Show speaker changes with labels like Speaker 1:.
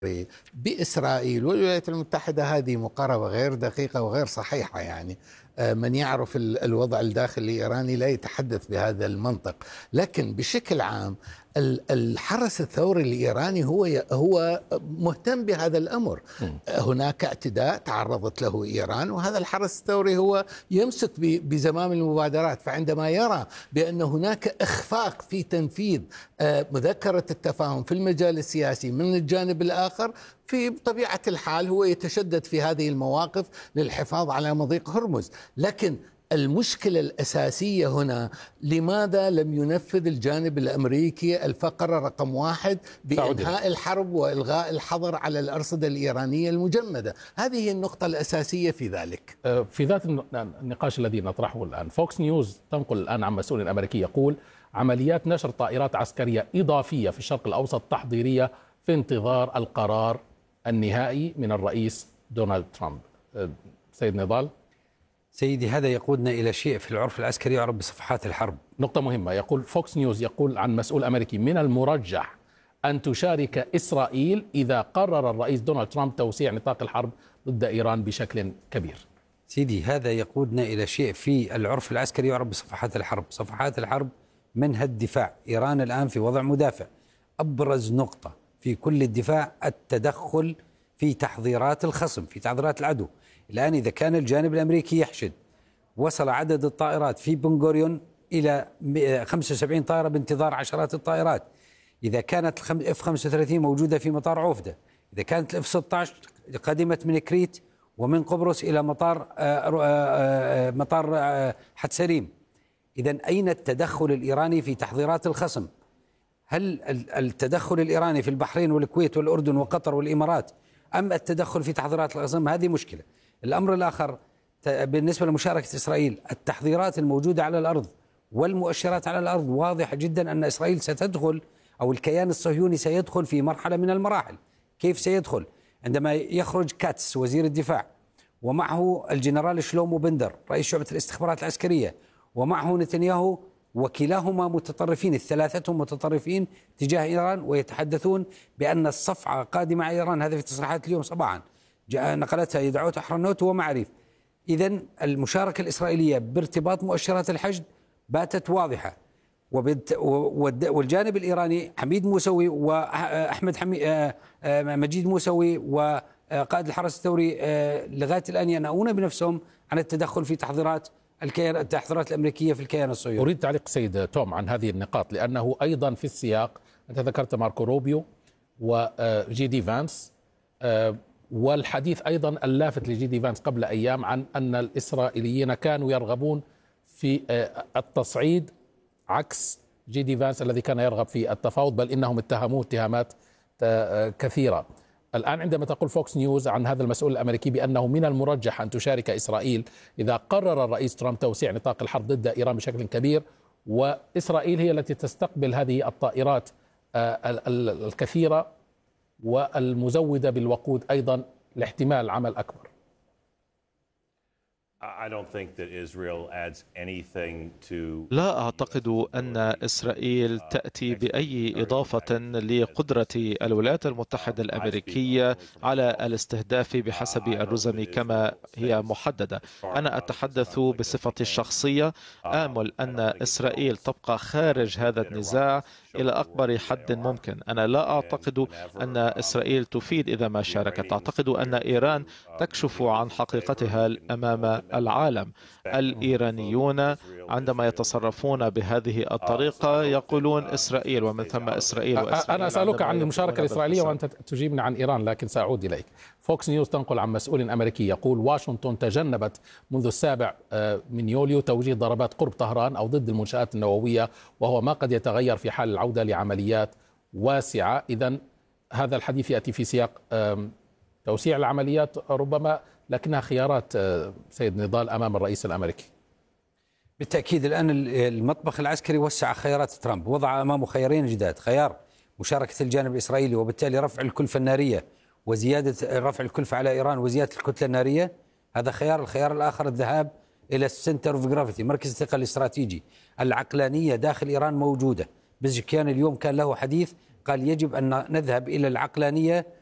Speaker 1: بإسرائيل والولايات المتحدة. هذه مقاربة غير دقيقة وغير صحيحة. يعني من يعرف الوضع الداخلي الإيراني لا يتحدث بهذا المنطق. لكن بشكل عام الحرس الثوري الإيراني هو مهتم بهذا الأمر. هناك اعتداء تعرضت له إيران، وهذا الحرس الثوري هو يمسك بزمام المبادرات. فعندما يرى بأن هناك إخفاق في تنفيذ مذكرة التفاهم في المجال السياسي من الجانب الآخر، في طبيعة الحال هو يتشدد في هذه المواقف للحفاظ على مضيق هرمز. لكن المشكلة الأساسية هنا، لماذا لم ينفذ الجانب الأمريكي الفقرة رقم 1 بإنهاء الحرب وإلغاء الحظر على الأرصدة الإيرانية المجمدة؟ هذه هي النقطة الأساسية في ذلك.
Speaker 2: في ذات النقاش الذي نطرحه الآن، فوكس نيوز تنقل الآن عن مسؤول أمريكي يقول عمليات نشر طائرات عسكرية إضافية في الشرق الأوسط تحضيرية في انتظار القرار النهائي من الرئيس دونالد ترامب. سيد نضال.
Speaker 3: سيدي، هذا يقودنا إلى شيء في العرف العسكري يعرف بصفحات الحرب.
Speaker 2: نقطة مهمة. يقول فوكس نيوز، يقول عن مسؤول أمريكي: من المرجح أن تشارك إسرائيل إذا قرر الرئيس دونالد ترامب توسيع نطاق الحرب ضد إيران بشكل كبير.
Speaker 3: سيدي، هذا يقودنا إلى شيء في العرف العسكري يعرف بصفحات الحرب. صفحات الحرب منها الدفاع. إيران الآن في وضع مدافع. أبرز نقطة في كل الدفاع التدخل في تحضيرات الخصم، في تحضيرات العدو. الآن إذا كان الجانب الأمريكي يحشد، وصل عدد الطائرات في بنغوريون إلى 75 طائرة بانتظار عشرات الطائرات. إذا كانت F-35 موجودة في مطار عوفدة، إذا كانت F-16 قدمت من كريت ومن قبرص إلى مطار حتسريم. إذن أين التدخل الإيراني في تحضيرات الخصم؟ هل التدخل الإيراني في البحرين والكويت والأردن وقطر والإمارات، أم التدخل في تحضيرات الخصم؟ هذه مشكلة. الأمر الآخر بالنسبة لمشاركة إسرائيل، التحضيرات الموجودة على الأرض والمؤشرات على الأرض واضحة جدا أن إسرائيل ستدخل، أو الكيان الصهيوني سيدخل في مرحلة من المراحل. كيف سيدخل؟ عندما يخرج كاتس وزير الدفاع، ومعه الجنرال شلومو بندر رئيس شعبة الاستخبارات العسكرية، ومعه نتنياهو، وكلاهما متطرفين، الثلاثة متطرفين تجاه إيران، ويتحدثون بأن الصفعة قادمة على إيران. هذا في تصريحات اليوم صباحا نقلتها يدعوت أحرنوت ومعرف. إذن المشاركة الإسرائيلية بارتباط مؤشرات الحشد باتت واضحة. والجانب الإيراني حميد موسوي وأحمد مجيد موسوي وقائد الحرس الثوري لغاية الآن ينأون بنفسهم عن التدخل في التحضيرات الأمريكية في الكيان الصهيوني.
Speaker 2: أريد تعليق سيد توم عن هذه النقاط، لأنه أيضا في السياق أنت ذكرت ماركو روبيو وجي دي فانس، والحديث أيضا اللافت لجي دي فانس قبل أيام عن أن الإسرائيليين كانوا يرغبون في التصعيد عكس جي دي فانس الذي كان يرغب في التفاوض، بل إنهم اتهموه اتهامات كثيرة. الآن عندما تقول فوكس نيوز عن هذا المسؤول الأمريكي بأنه من المرجح أن تشارك إسرائيل إذا قرر الرئيس ترامب توسيع نطاق الحرب ضد إيران بشكل كبير، وإسرائيل هي التي تستقبل هذه الطائرات الكثيرة والمزودة بالوقود أيضا لاحتمال عمل أكبر.
Speaker 4: لا أعتقد أن إسرائيل تأتي بأي إضافة لقدرة الولايات المتحدة الأمريكية على الاستهداف بحسب الرزم كما هي محددة. أنا أتحدث بصفتي الشخصية، آمل أن إسرائيل تبقى خارج هذا النزاع إلى أكبر حد ممكن. أنا لا أعتقد أن إسرائيل تفيد إذا ما شاركت. أعتقد أن إيران تكشف عن حقيقتها أمام العالم. الإيرانيون عندما يتصرفون بهذه الطريقة يقولون إسرائيل، ومن ثم إسرائيل وإسرائيل.
Speaker 2: أنا أسألك عن المشاركة الإسرائيلية وأنت تجيبني عن إيران، لكن سأعود إليك. فوكس نيوز تنقل عن مسؤول أمريكي يقول واشنطن تجنبت منذ 7 من يوليو توجيه ضربات قرب طهران أو ضد المنشآت النووية، وهو ما قد يتغير في حال العودة لعمليات واسعة. إذن هذا الحديث يأتي في سياق توسيع العمليات ربما، لكنها خيارات سيد نضال أمام الرئيس الأمريكي.
Speaker 3: بالتأكيد الآن المطبخ العسكري وسع خيارات ترامب، وضع أمامه خيارين جداد: خيار مشاركة الجانب الإسرائيلي وبالتالي رفع الكلفة النارية وزيادة رفع الكلفة على إيران وزيادة الكتلة النارية، هذا خيار. الخيار الآخر الذهاب إلى السنتر اوف جرافيتي، مركز الثقل الاستراتيجي. العقلانية داخل إيران موجودة. بزكيان اليوم كان له حديث، قال يجب أن نذهب إلى العقلانية